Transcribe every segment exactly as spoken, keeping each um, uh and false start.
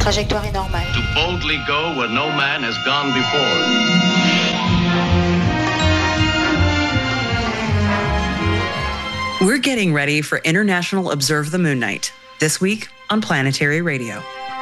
trajectoire est normale. To boldly go where no man has gone before. We're getting ready for International Observe the Moon Night, this week on Planetary Radio.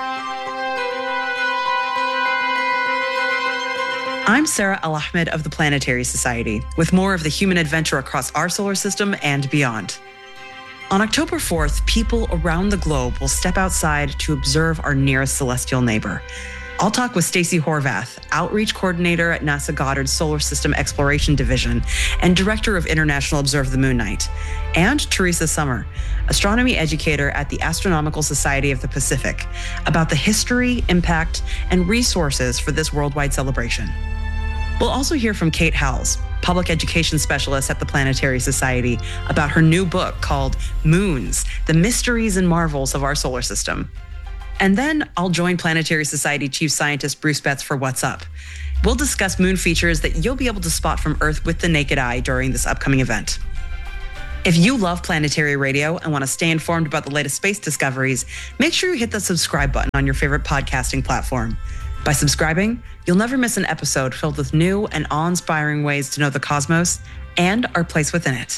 I'm Sarah Al-Ahmed of the Planetary Society, with more of the human adventure across our solar system and beyond. On October fourth, people around the globe will step outside to observe our nearest celestial neighbor. I'll talk with Stacy Horvath, Outreach Coordinator at NASA Goddard's Solar System Exploration Division and Director of International Observe the Moon Night, and Teresa Summer, Astronomy Educator at the Astronomical Society of the Pacific, about the history, impact, and resources for this worldwide celebration. We'll also hear from Kate Howells, Public Education Specialist at the Planetary Society, about her new book called Moons, The Mysteries and Marvels of Our Solar System. And then I'll join Planetary Society Chief Scientist Bruce Betts for What's Up. We'll discuss moon features that you'll be able to spot from Earth with the naked eye during this upcoming event. If you love Planetary Radio and want to stay informed about the latest space discoveries, make sure you hit the subscribe button on your favorite podcasting platform. By subscribing, you'll never miss an episode filled with new and awe-inspiring ways to know the cosmos and our place within it.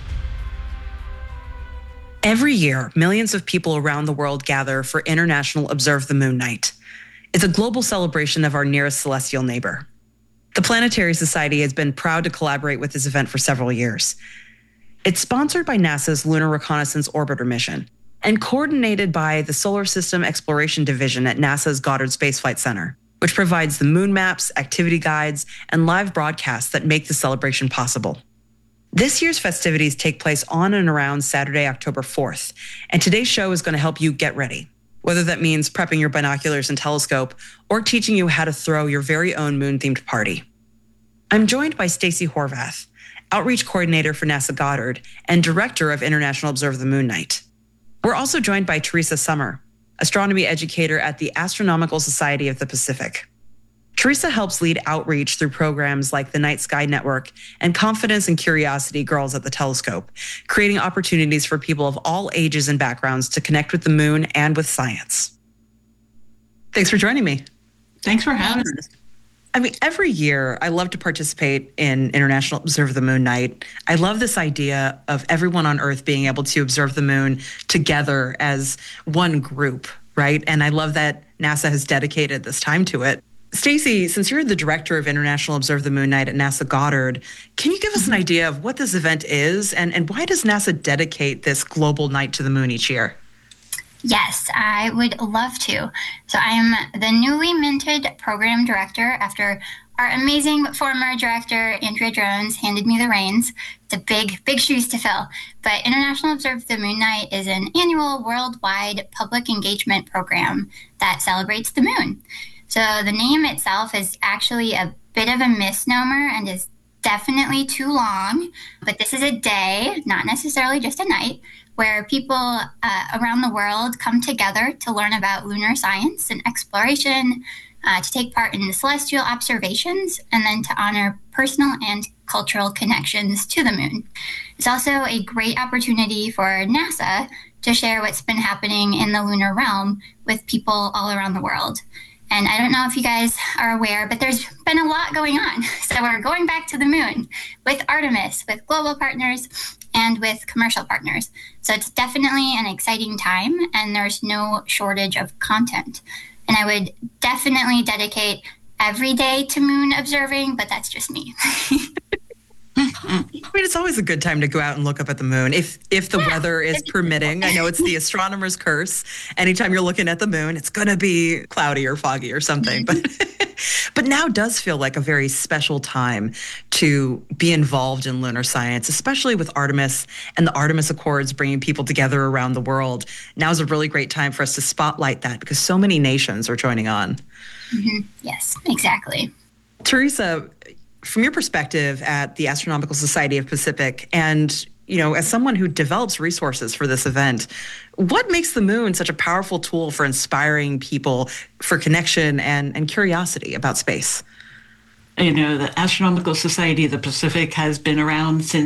Every year, millions of people around the world gather for International Observe the Moon Night. It's a global celebration of our nearest celestial neighbor. The Planetary Society has been proud to collaborate with this event for several years. It's sponsored by NASA's Lunar Reconnaissance Orbiter mission and coordinated by the Solar System Exploration Division at NASA's Goddard Space Flight Center, which provides the moon maps, activity guides, and live broadcasts that make the celebration possible. This year's festivities take place on and around Saturday, October fourth, and today's show is going to help you get ready, whether that means prepping your binoculars and telescope or teaching you how to throw your very own moon-themed party. I'm joined by Stacy Horvath, Outreach Coordinator for NASA Goddard and Director of International Observe the Moon Night. We're also joined by Teresa Summer, Astronomy Educator at the Astronomical Society of the Pacific. Teresa helps lead outreach through programs like the Night Sky Network and Confidence and Curiosity Girls at the Telescope, creating opportunities for people of all ages and backgrounds to connect with the moon and with science. Thanks for joining me. Thanks for having us. I mean, every year I love to participate in International Observe the Moon Night. I love this idea of everyone on Earth being able to observe the moon together as one group, right? And I love that NASA has dedicated this time to it. Stacy, since you're the Director of International Observe the Moon Night at NASA Goddard, can you give us an idea of what this event is and, and why does NASA dedicate this global night to the moon each year? Yes, I would love to. So I'm the newly minted program director after our amazing former director, Andrea Drones, handed me the reins. It's a big, big shoes to fill. But International Observe the Moon Night is an annual worldwide public engagement program that celebrates the moon. So the name itself is actually a bit of a misnomer and is definitely too long, but this is a day, not necessarily just a night, where people uh, around the world come together to learn about lunar science and exploration, uh, to take part in the celestial observations, and then to honor personal and cultural connections to the moon. It's also a great opportunity for NASA to share what's been happening in the lunar realm with people all around the world. And I don't know if you guys are aware, but there's been a lot going on. So we're going back to the moon with Artemis, with global partners, and with commercial partners. So it's definitely an exciting time, and there's no shortage of content. And I would definitely dedicate every day to moon observing, but that's just me. I mean, it's always a good time to go out and look up at the moon if if the yeah, weather is permitting. I know it's the astronomer's curse. Anytime you're looking at the moon, it's going to be cloudy or foggy or something. But but now does feel like a very special time to be involved in lunar science, especially with Artemis and the Artemis Accords bringing people together around the world. Now is a really great time for us to spotlight that because so many nations are joining on. Mm-hmm. Yes, exactly. Teresa, from your perspective at the Astronomical Society of Pacific, and you know, as someone who develops resources for this event, what makes the moon such a powerful tool for inspiring people for connection and, and curiosity about space? You know, the Astronomical Society of the Pacific has been around since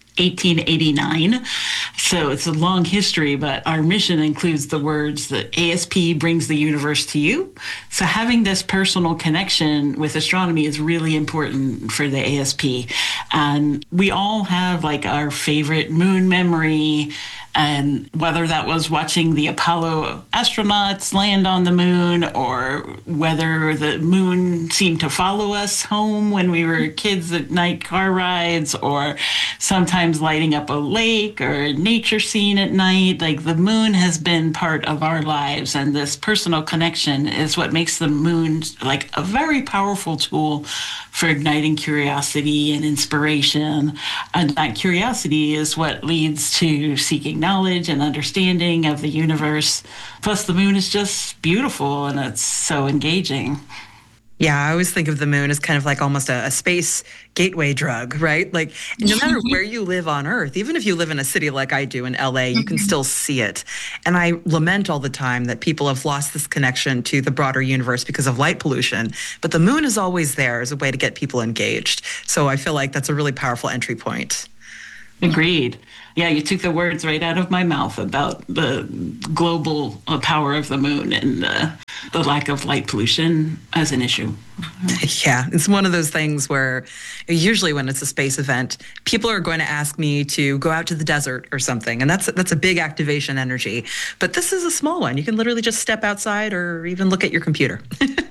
eighteen eighty-nine. So it's a long history, but our mission includes the words that A S P brings the universe to you. So having this personal connection with astronomy is really important for the A S P. And we all have like our favorite moon memory, and whether that was watching the Apollo astronauts land on the moon, or whether the moon seemed to follow us home when we were kids at night car rides, or sometimes lighting up a lake or a nature scene at night. Like, the moon has been part of our lives, and this personal connection is what makes the moon like a very powerful tool for igniting curiosity and inspiration. And that curiosity is what leads to seeking knowledge and understanding of the universe. Plus, the moon is just beautiful and it's so engaging. Yeah, I always think of the moon as kind of like almost a, a space gateway drug, right? Like, no matter where you live on Earth, even if you live in a city like I do in L A, you can still see it. And I lament all the time that people have lost this connection to the broader universe because of light pollution. But the moon is always there as a way to get people engaged. So I feel like that's a really powerful entry point. Agreed. Yeah, you took the words right out of my mouth about the global uh, power of the moon and uh, the lack of light pollution as an issue. Yeah, it's one of those things where usually when it's a space event, people are going to ask me to go out to the desert or something. And that's that's a big activation energy. But this is a small one. You can literally just step outside or even look at your computer.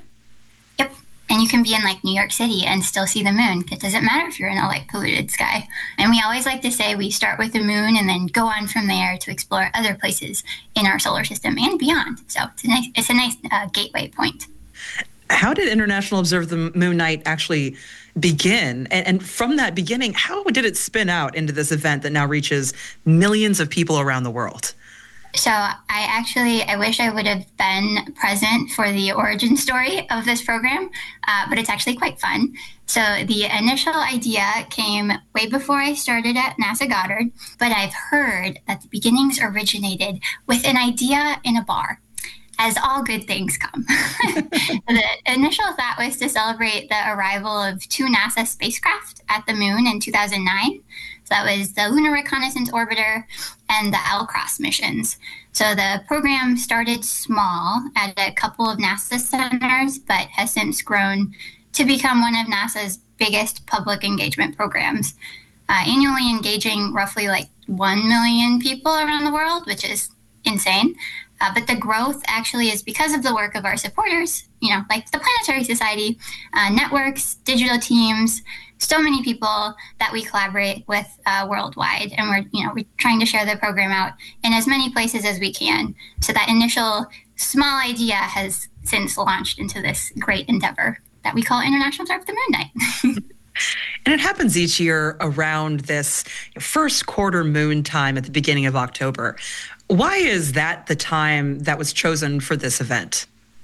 Yep. And you can be in like New York City and still see the moon. It doesn't matter if you're in a light polluted sky. And we always like to say we start with the moon and then go on from there to explore other places in our solar system and beyond. So it's a nice, it's a nice uh, gateway point. How did International Observe the Moon Night actually begin? And, and from that beginning, how did it spin out into this event that now reaches millions of people around the world? So I actually, I wish I would have been present for the origin story of this program, uh, but it's actually quite fun. So the initial idea came way before I started at NASA Goddard, but I've heard that the beginnings originated with an idea in a bar, as all good things come. The initial thought was to celebrate the arrival of two NASA spacecraft at the moon in two thousand nine. So that was the Lunar Reconnaissance Orbiter and the L CROSS missions. So the program started small at a couple of NASA centers, but has since grown to become one of NASA's biggest public engagement programs, uh, annually engaging roughly like one million people around the world, which is insane. Uh, but the growth actually is because of the work of our supporters, you know, like the Planetary Society, uh, networks, digital teams, so many people that we collaborate with uh, worldwide. And we're, you know, we're trying to share the program out in as many places as we can. So that initial small idea has since launched into this great endeavor that we call International Observe the Moon Night. And it happens each year around this first quarter moon time at the beginning of October. Why is that the time that was chosen for this event?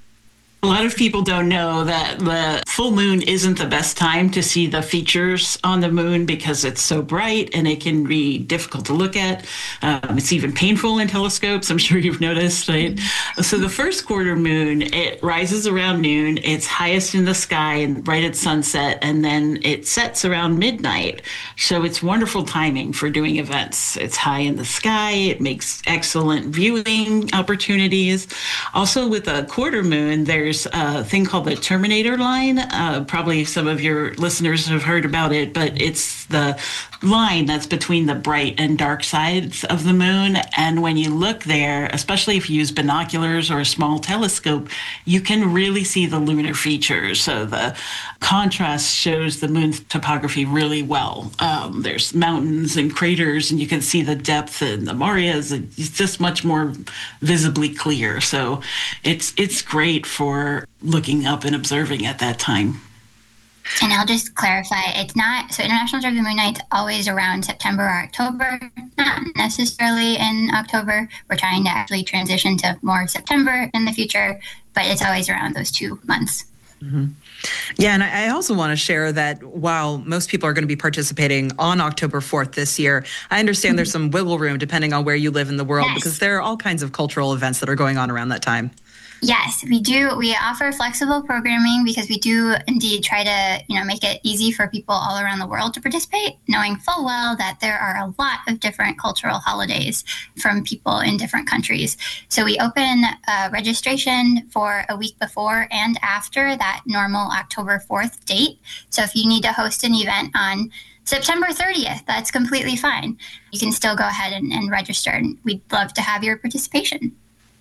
A lot of people don't know that the full moon isn't the best time to see the features on the moon because it's so bright and it can be difficult to look at. Um, it's even painful in telescopes, I'm sure you've noticed, right? Mm-hmm. So the first quarter moon, it rises around noon, it's highest in the sky and right at sunset, and then it sets around midnight. So it's wonderful timing for doing events. It's high in the sky, it makes excellent viewing opportunities. Also with a quarter moon, there's a thing called the Terminator line. Uh, probably some of your listeners have heard about it, but it's the line that's between the bright and dark sides of the moon. And when you look there, especially if you use binoculars or a small telescope, you can really see the lunar features. So the contrast shows the moon's topography really well. Um, there's mountains and craters, and you can see the depth and the marias. It's just much more visibly clear. So it's it's great for looking up and observing at that time. And I'll just clarify, it's not, so International Observe the Moon Night's always around September or October, not necessarily in October. We're trying to actually transition to more September in the future, but it's always around those two months. Mm-hmm. Yeah, and I also want to share that while most people are going to be participating on October fourth this year, I understand mm-hmm. there's some wiggle room depending on where you live in the world, yes. because there are all kinds of cultural events that are going on around that time. Yes, we do. We offer flexible programming because we do indeed try to, you know, make it easy for people all around the world to participate, knowing full well that there are a lot of different cultural holidays from people in different countries. So we open uh, registration for a week before and after that normal October fourth date. So if you need to host an event on September thirtieth, that's completely fine. You can still go ahead and, and register, and we'd love to have your participation.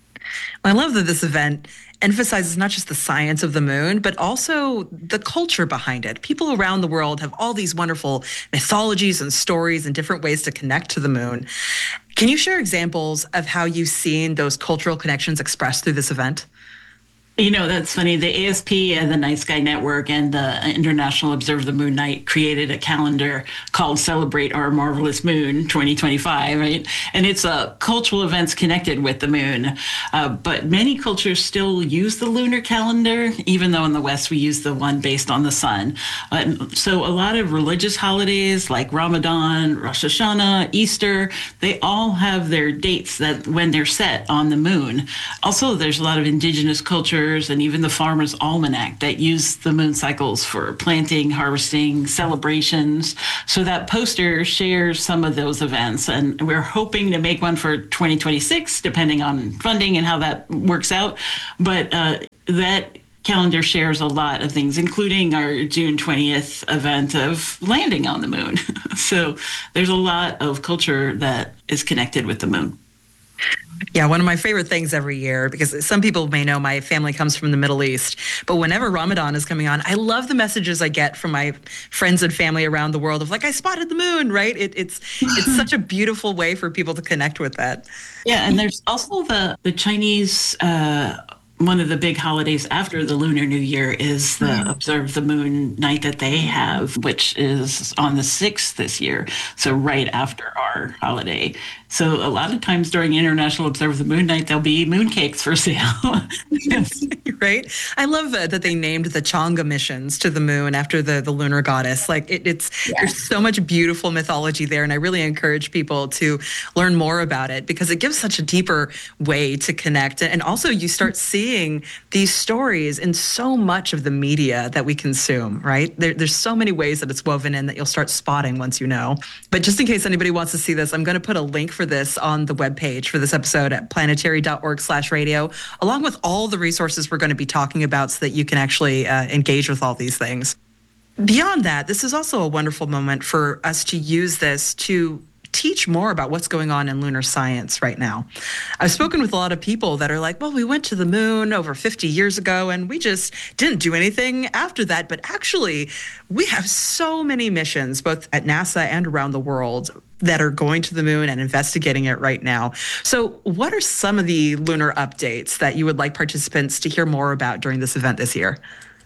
I love that this event emphasizes not just the science of the moon, but also the culture behind it. People around the world have all these wonderful mythologies and stories and different ways to connect to the moon. Can you share examples of how you've seen those cultural connections expressed through this event? You know, that's funny. The A S P and the Night Sky Network and the International Observe the Moon Night created a calendar called Celebrate Our Marvelous Moon twenty twenty-five, right? And it's uh, cultural events connected with the moon. Uh, but many cultures still use the lunar calendar, even though in the West we use the one based on the sun. Uh, so a lot of religious holidays like Ramadan, Rosh Hashanah, Easter, they all have their dates that when they're set on the moon. Also, there's a lot of indigenous culture and even the Farmer's Almanac that use the moon cycles for planting, harvesting, celebrations. So that poster shares some of those events. And we're hoping to make one for twenty twenty-six, depending on funding and how that works out. But uh, that calendar shares a lot of things, including our June twentieth event of landing on the moon. So there's a lot of culture that is connected with the moon. Yeah, one of my favorite things every year, because some people may know my family comes from the Middle East, but whenever Ramadan is coming on, I love the messages I get from my friends and family around the world of like, I spotted the moon, right? It, it's it's such a beautiful way for people to connect with that. Yeah, and there's also the, the Chinese, uh, one of the big holidays after the Lunar New Year is the mm-hmm. Observe the Moon night that they have, which is on the sixth this year, so right after our holiday. So a lot of times during International Observe the Moon Night, there'll be mooncakes for sale. Right? I love that, that they named the Chang'e missions to the moon after the, the lunar goddess. Like it, it's yeah. There's so much beautiful mythology there, and I really encourage people to learn more about it because it gives such a deeper way to connect. And also you start seeing these stories in so much of the media that we consume, right? There, there's so many ways that it's woven in that you'll start spotting once you know. But just in case anybody wants to see this, I'm going to put a link for this on the webpage for this episode at planetary.org slash radio, along with all the resources we're going to be talking about so that you can actually uh, engage with all these things. Beyond that, this is also a wonderful moment for us to use this to teach more about what's going on in lunar science right now. I've spoken with a lot of people that are like, well, we went to the moon over fifty years ago and we just didn't do anything after that. But actually, we have so many missions, both at NASA and around the world, that are going to the moon and investigating it right now. So what are some of the lunar updates that you would like participants to hear more about during this event this year?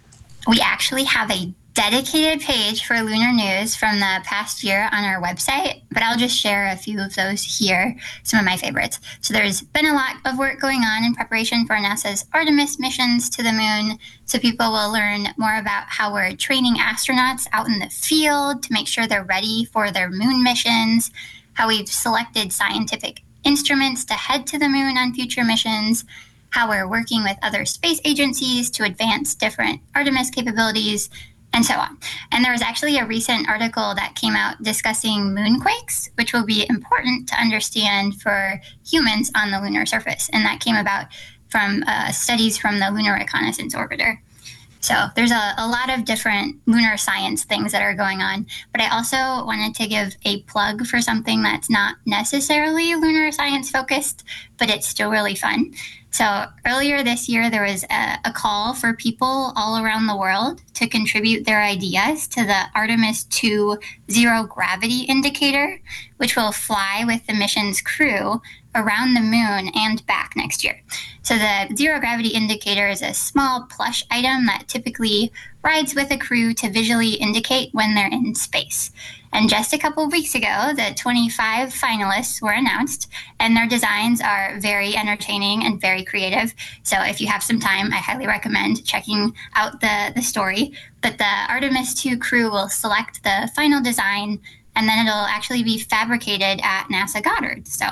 We actually have a dedicated page for lunar news from the past year on our website, but I'll just share a few of those here, some of my favorites. So there's been a lot of work going on in preparation for NASA's Artemis missions to the moon, so people will learn more about how we're training astronauts out in the field to make sure they're ready for their moon missions, how we've selected scientific instruments to head to the moon on future missions, how we're working with other space agencies to advance different Artemis capabilities, and so on. And there was actually a recent article that came out discussing moonquakes, which will be important to understand for humans on the lunar surface. And that came about from uh, studies from the Lunar Reconnaissance Orbiter. So there's a, a lot of different lunar science things that are going on. But I also wanted to give a plug for something that's not necessarily lunar science focused, but it's still really fun. So earlier this year, there was a, a call for people all around the world to contribute their ideas to the Artemis two Zero Gravity Indicator, which will fly with the mission's crew around the moon and back next year. So the Zero Gravity Indicator is a small plush item that typically rides with a crew to visually indicate when they're in space. And just a couple of weeks ago, the twenty-five finalists were announced, and their designs are very entertaining and very creative. So if you have some time, I highly recommend checking out the, the story. But the Artemis two crew will select the final design, and then it'll actually be fabricated at NASA Goddard. So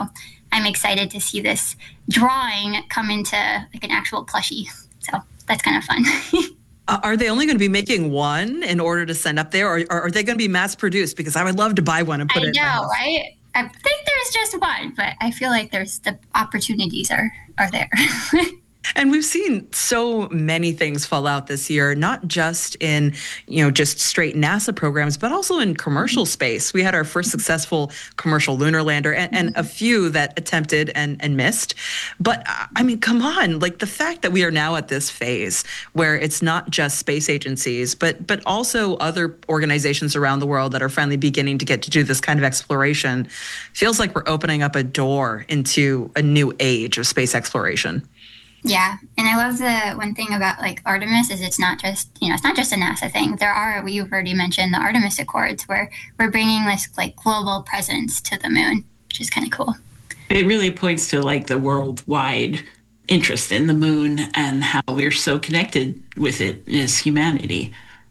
I'm excited to see this drawing come into like an actual plushie. So that's kind of fun. Uh, Are they only going to be making one in order to send up there, or, or are they going to be mass produced? Because I would love to buy one and put I it in my know, house. right? I think there's just one, but I feel like there's the opportunities are are there. And we've seen so many things fall out this year, not just in, you know, just straight NASA programs, but also in commercial space. We had our first successful commercial lunar lander and, and a few that attempted and, and missed. But I mean, come on, like the fact that we are now at this phase where it's not just space agencies, but but also other organizations around the world that are finally beginning to get to do this kind of exploration feels like we're opening up a door into a new age of space exploration. Yeah, and I love the one thing about like Artemis is it's not just, you know, it's not just a NASA thing. There are, we've already mentioned the Artemis Accords, where we're bringing this like global presence to the moon, which is kind of cool. It really points to like the worldwide interest in the moon and how we're so connected with it as humanity.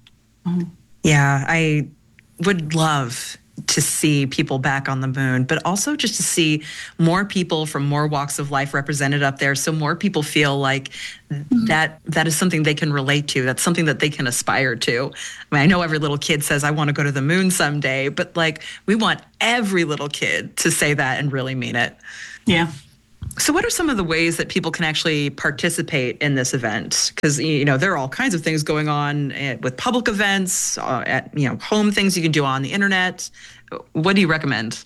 Yeah, I would love to see people back on the moon, but also just to see more people from more walks of life represented up there, so more people feel like that that is something they can relate to. That's something that they can aspire to. I mean, I know every little kid says, I want to go to the moon someday, but like we want every little kid to say that and really mean it. Yeah. So what are some of the ways that people can actually participate in this event? Because, you know, there are all kinds of things going on with public events, uh, at, you know, home things you can do on the internet. What do you recommend?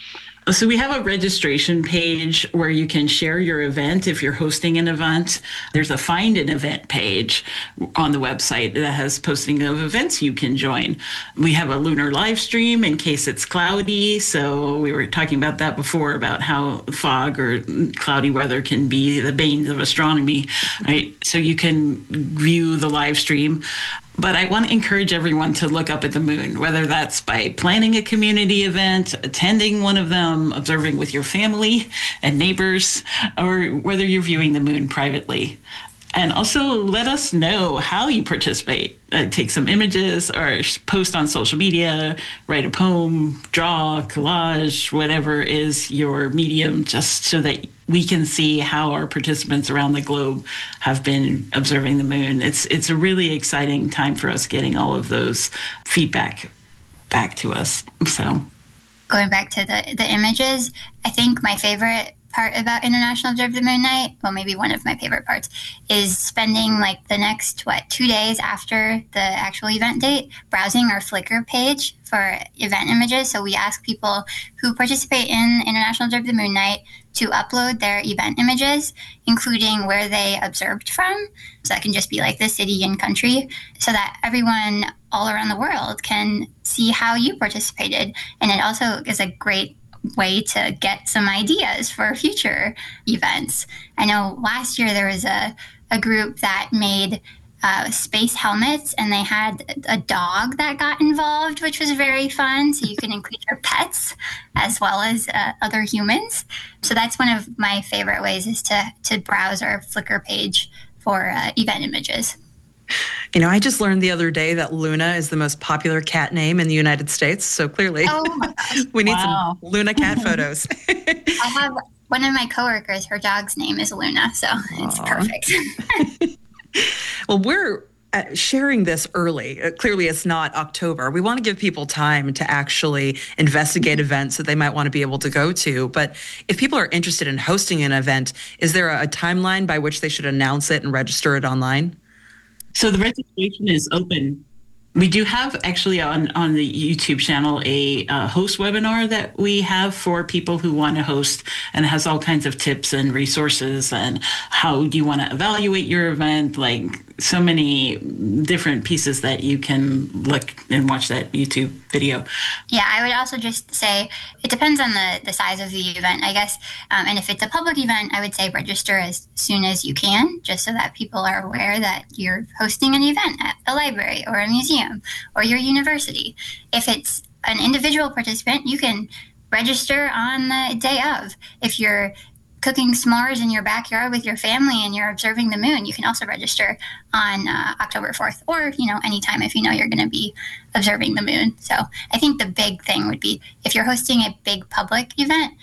So we have a registration page where you can share your event if you're hosting an event. There's a find an event page on the website that has posting of events you can join. We have a lunar live stream in case it's cloudy. So we were talking about that before, about how fog or cloudy weather can be the bane of astronomy, right? So you can view the live stream. But I want to encourage everyone to look up at the moon, whether that's by planning a community event, attending one of them, observing with your family and neighbors, or whether you're viewing the moon privately. And also let us know how you participate. Uh, take some images or post on social media, write a poem, draw, collage, whatever is your medium, just so that we can see how our participants around the globe have been observing the moon. It's it's a really exciting time for us getting all of those feedback back to us. So Going back to the, the images, I think my favorite part about International Observe the Moon Night, well, maybe one of my favorite parts, is spending like the next, what, two days after the actual event date, browsing our Flickr page for event images. So we ask people who participate in International Observe the Moon Night to upload their event images, including where they observed from. So that can just be like the city and country, so that everyone all around the world can see how you participated. And it also is a great way to get some ideas for future events. I know last year there was a, a group that made uh, space helmets, and they had a dog that got involved, which was very fun. So you can include your pets as well as uh, other humans. So that's one of my favorite ways, is to, to browse our Flickr page for uh, event images. You know, I just learned the other day that Luna is the most popular cat name in the United States. So clearly, oh my gosh. we need Wow. some Luna cat photos. I have one of my coworkers, her dog's name is Luna, so it's Aww. perfect. Well, we're uh, sharing this early. Uh, clearly, it's not October. We want to give people time to actually investigate events that they might want to be able to go to. But if people are interested in hosting an event, is there a, a timeline by which they should announce it and register it online? So the registration is open. We do have actually on, on the YouTube channel a uh, host webinar that we have for people who want to host, and it has all kinds of tips and resources and how do you want to evaluate your event, like so many different pieces that you can look and watch that YouTube video. Yeah, I would also just say it depends on the, the size of the event, I guess. Um, and if it's a public event, I would say register as soon as you can, just so that people are aware that you're hosting an event at a library or a museum or your university. If it's an individual participant, you can register on the day of. If you're cooking s'mores in your backyard with your family and you're observing the moon, you can also register on uh, October fourth, or, you know, anytime if you know you're going to be observing the moon. So I think the big thing would be, if you're hosting a big public event,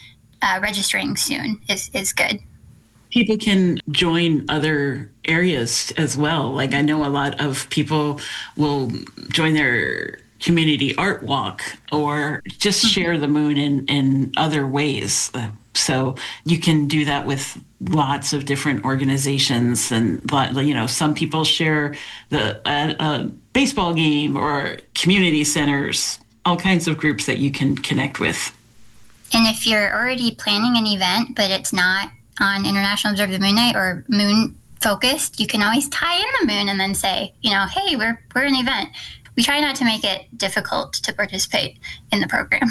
uh, registering soon is, is good. People can join other areas as well. Like I know a lot of people will join their community art walk or just share the moon in, in other ways. So you can do that with lots of different organizations. And, you know, some people share the uh, uh, baseball game or community centers, all kinds of groups that you can connect with. And if you're already planning an event, but it's not on International Observe the Moon Night or moon focused, you can always tie in the moon and then say, you know, hey, we're we're an event. We try not to make it difficult to participate in the program.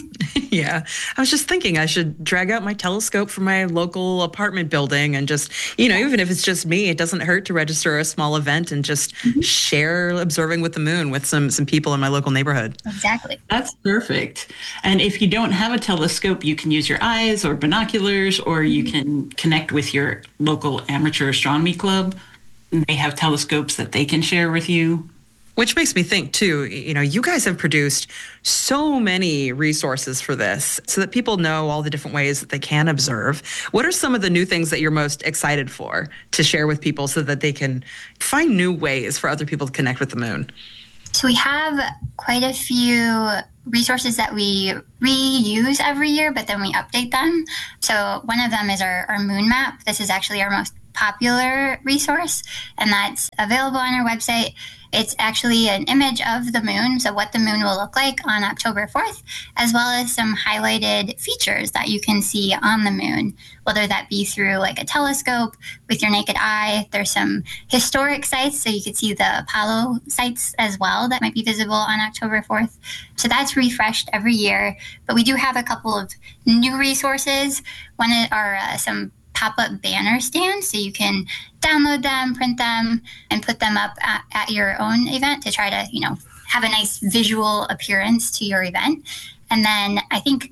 Yeah. I was just thinking I should drag out my telescope from my local apartment building and just, you know, even if it's just me, it doesn't hurt to register a small event and just mm-hmm. share observing with the moon with some some people in my local neighborhood. Exactly. That's perfect. And if you don't have a telescope, you can use your eyes or binoculars, or you can connect with your local amateur astronomy club. They have telescopes that they can share with you. Which makes me think, too, you know, you guys have produced so many resources for this so that people know all the different ways that they can observe. What are some of the new things that you're most excited for to share with people so that they can find new ways for other people to connect with the moon? So we have quite a few resources that we reuse every year, but then we update them. So one of them is our, our moon map. This is actually our most popular resource, and that's available on our website. It's actually an image of the moon, so what the moon will look like on October fourth, as well as some highlighted features that you can see on the moon, whether that be through like a telescope with your naked eye. There's some historic sites, so you could see the Apollo sites as well that might be visible on October fourth. So that's refreshed every year, but we do have a couple of new resources. One are uh, some pop-up banner stands, so you can download them, print them, and put them up at, at your own event to try to, you know, have a nice visual appearance to your event. And then I think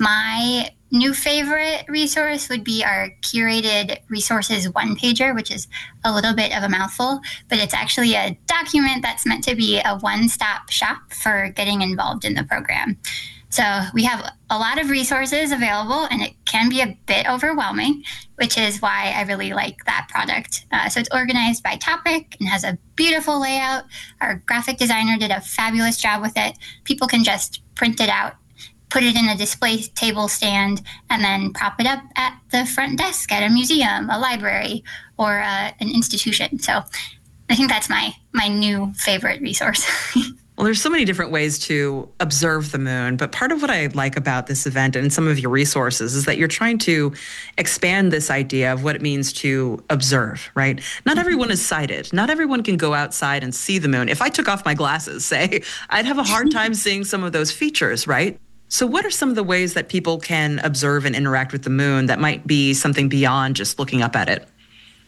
my new favorite resource would be our curated resources one-pager, which is a little bit of a mouthful, but it's actually a document that's meant to be a one-stop shop for getting involved in the program. So we have a lot of resources available, and it can be a bit overwhelming, which is why I really like that product. Uh, so it's organized by topic and has a beautiful layout. Our graphic designer did a fabulous job with it. People can just print it out, put it in a display table stand, and then prop it up at the front desk at a museum, a library, or uh, an institution. So I think that's my, my new favorite resource. Well, there's so many different ways to observe the moon, but part of what I like about this event and some of your resources is that you're trying to expand this idea of what it means to observe, right? Not everyone is sighted. Not everyone can go outside and see the moon. If I took off my glasses, say, I'd have a hard time seeing some of those features, right? So what are some of the ways that people can observe and interact with the moon that might be something beyond just looking up at it?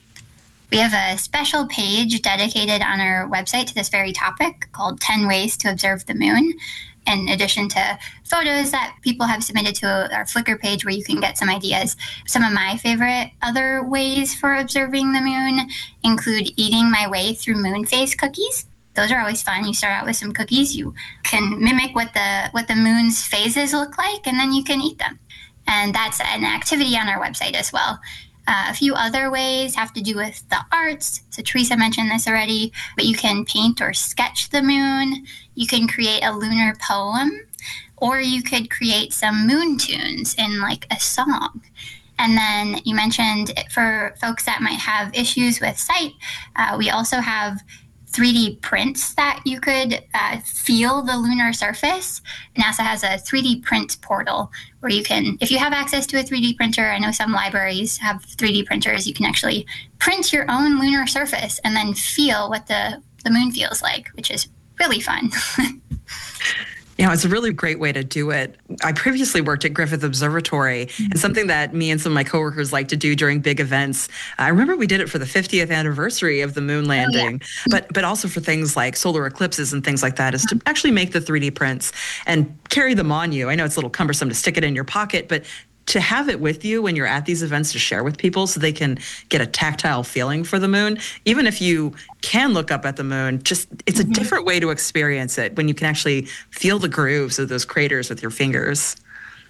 We have a special page dedicated on our website to this very topic called ten ways to Observe the Moon, in addition to photos that people have submitted to our Flickr page where you can get some ideas. Some of my favorite other ways for observing the moon include eating my way through moon phase cookies. Those are always fun. You start out with some cookies. You can mimic what the what the moon's phases look like, and then you can eat them. And that's an activity on our website as well. Uh, a few other ways have to do with the arts. So Teresa mentioned this already, but you can paint or sketch the moon. You can create a lunar poem, or you could create some moon tunes in like a song. And then you mentioned for folks that might have issues with sight, uh, we also have three D prints that you could uh, feel the lunar surface. NASA has a three D print portal where you can, if you have access to a three D printer, I know some libraries have three D printers, you can actually print your own lunar surface and then feel what the, the moon feels like, which is really fun. You know, it's a really great way to do it. I previously worked at Griffith Observatory, mm-hmm. and something that me and some of my coworkers like to do during big events. I remember we did it for the fiftieth anniversary of the moon landing, oh, yeah. but but also for things like solar eclipses and things like that, is to actually make the three D prints and carry them on you. I know it's a little cumbersome to stick it in your pocket, but to have it with you when you're at these events to share with people so they can get a tactile feeling for the moon. Even if you can look up at the moon, just it's mm-hmm. a different way to experience it when you can actually feel the grooves of those craters with your fingers.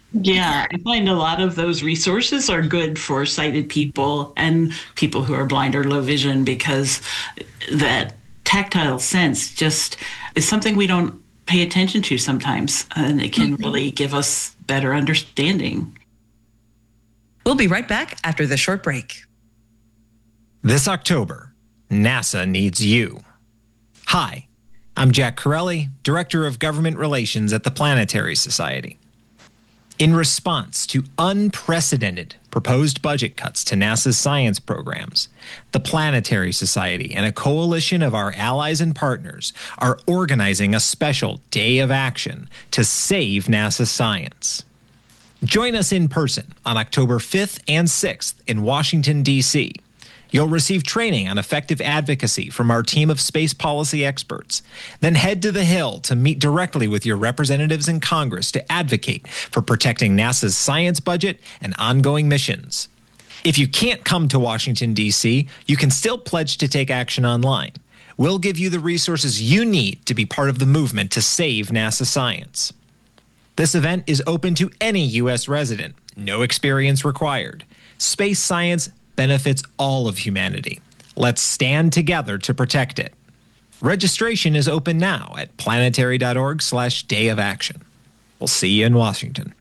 Yeah, I find a lot of those resources are good for sighted people and people who are blind or low vision because that tactile sense just is something we don't pay attention to sometimes, and it can mm-hmm. really give us better understanding. We'll be right back after this short break. This October, NASA needs you. Hi, I'm Jack Corelli, Director of Government Relations at the Planetary Society. In response to unprecedented proposed budget cuts to NASA's science programs, the Planetary Society and a coalition of our allies and partners are organizing a special day of action to save NASA science. Join us in person on October fifth and sixth in Washington, D C You'll receive training on effective advocacy from our team of space policy experts. Then head to the Hill to meet directly with your representatives in Congress to advocate for protecting NASA's science budget and ongoing missions. If you can't come to Washington, D C, you can still pledge to take action online. We'll give you the resources you need to be part of the movement to save NASA science. This event is open to any U S resident, no experience required. Space science benefits all of humanity. Let's stand together to protect it. Registration is open now at planetary.org slash day of action. We'll see you in Washington.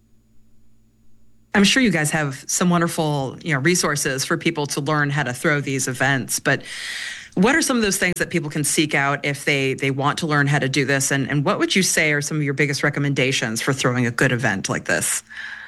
I'm sure you guys have some wonderful, you know, resources for people to learn how to throw these events, but what are some of those things that people can seek out if they, they want to learn how to do this? And, and what would you say are some of your biggest recommendations for throwing a good event like this?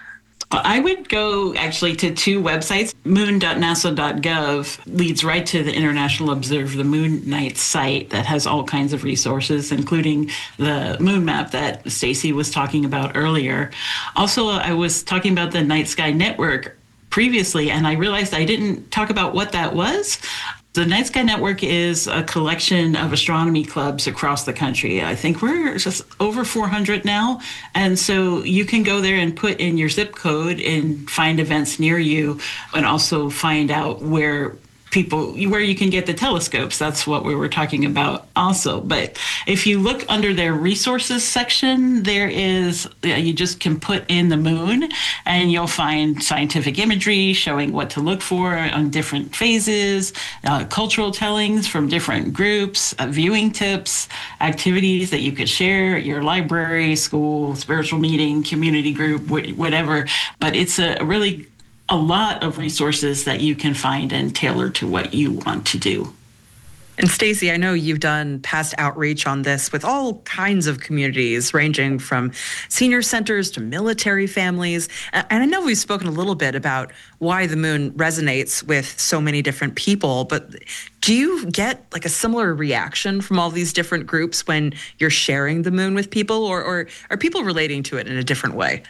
I would go actually to two websites. moon dot nasa dot gov leads right to the International Observe the Moon Night site that has all kinds of resources, including the moon map that Stacy was talking about earlier. Also, I was talking about the Night Sky Network previously, and I realized I didn't talk about what that was. The Night Sky Network is a collection of astronomy clubs across the country. I think we're just over four hundred now. And so you can go there and put in your zip code and find events near you, and also find out where people, where you can get the telescopes. That's what we were talking about also. But if you look under their resources section, there is, you just can put in the moon and you'll find scientific imagery showing what to look for on different phases, uh, cultural tellings from different groups, uh, viewing tips, activities that you could share at your library, school, spiritual meeting, community group, wh- whatever. But it's a really a lot of resources that you can find and tailor to what you want to do. And Stacy, I know you've done past outreach on this with all kinds of communities, ranging from senior centers to military families. And I know we've spoken a little bit about why the moon resonates with so many different people, but do you get like a similar reaction from all these different groups when you're sharing the moon with people, or, or are people relating to it in a different way?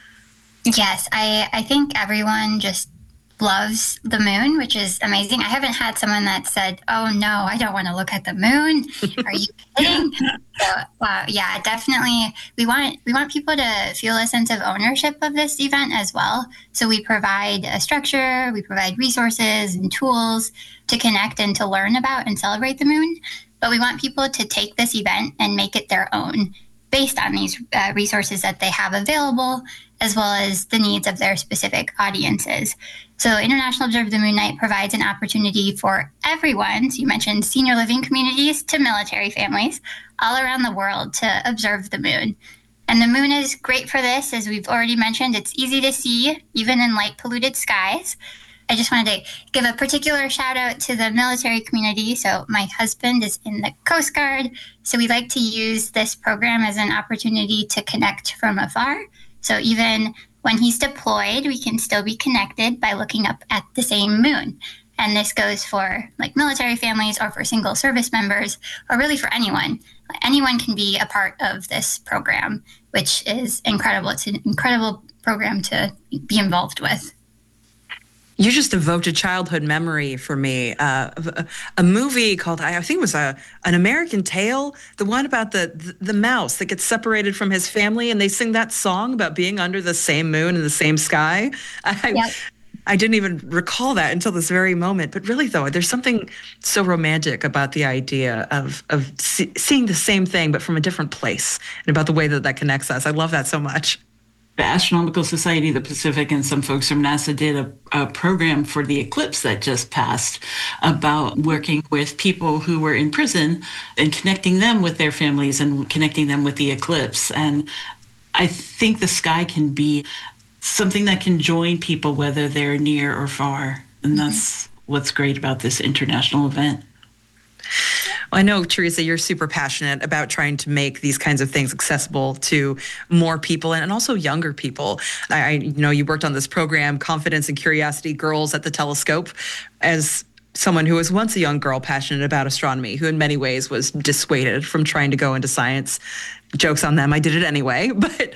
Yes, I, I think everyone just loves the moon, which is amazing. I haven't had someone that said, oh, no, I don't want to look at the moon. Are you kidding? So, wow, yeah, definitely. We want we want people to feel a sense of ownership of this event as well. So we provide a structure, we provide resources and tools to connect and to learn about and celebrate the moon. But we want people to take this event and make it their own based on these uh, resources that they have available, as well as the needs of their specific audiences. So International Observe the Moon Night provides an opportunity for everyone, so you mentioned senior living communities to military families, all around the world to observe the moon. And the moon is great for this, as we've already mentioned. It's easy to see, even in light polluted skies. I just wanted to give a particular shout out to the military community. So my husband is in the Coast Guard, so we like to use this program as an opportunity to connect from afar. So even when he's deployed, we can still be connected by looking up at the same moon. And this goes for like military families or for single service members, or really for anyone. Anyone can be a part of this program, which is incredible. It's an incredible program to be involved with. You just evoked a childhood memory for me. Uh, a, a movie called, I think it was a, An American Tale, the one about the, the the mouse that gets separated from his family, and they sing that song about being under the same moon in the same sky. I, yep. I didn't even recall that until this very moment. But really, though, there's something so romantic about the idea of, of see, seeing the same thing, but from a different place, and about the way that that connects us. I love that so much. The Astronomical Society of the Pacific and some folks from NASA did a, a program for the eclipse that just passed about working with people who were in prison and connecting them with their families and connecting them with the eclipse. And I think the sky can be something that can join people, whether they're near or far. And that's what's great about this international event. Well, I know, Teresa, you're super passionate about trying to make these kinds of things accessible to more people and also younger people. I, I know you worked on this program, Confidence and Curiosity Girls at the Telescope, as someone who was once a young girl passionate about astronomy, who in many ways was dissuaded from trying to go into science. Joke's on them, I did it anyway. But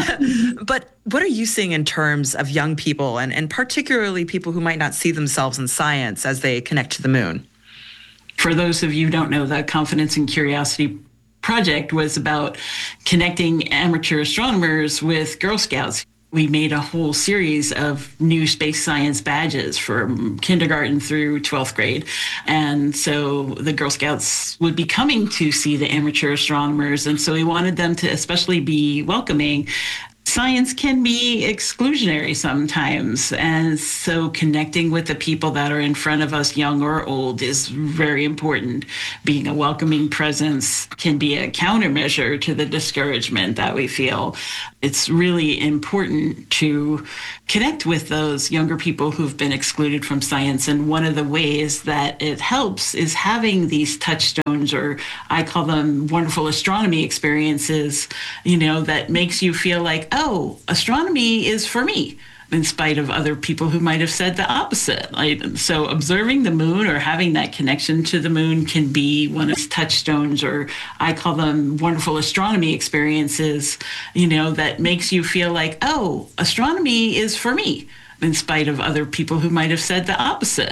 but what are you seeing in terms of young people and, and particularly people who might not see themselves in science as they connect to the moon? For those of you who don't know, the Confidence and Curiosity Project was about connecting amateur astronomers with Girl Scouts. We made a whole series of new space science badges from kindergarten through twelfth grade. And so the Girl Scouts would be coming to see the amateur astronomers. And so we wanted them to especially be welcoming. Science can be exclusionary sometimes. And so connecting with the people that are in front of us, young or old, is very important. Being a welcoming presence can be a countermeasure to the discouragement that we feel. It's really important to connect with those younger people who've been excluded from science. And one of the ways that it helps is having these touchstones, or I call them wonderful astronomy experiences, you know, that makes you feel like, oh, astronomy is for me, in spite of other people who might have said the opposite. Like, so observing the moon or having that connection to the moon can be one of these touchstones, or I call them wonderful astronomy experiences, you know, that makes you feel like, oh, astronomy is for me, in spite of other people who might have said the opposite.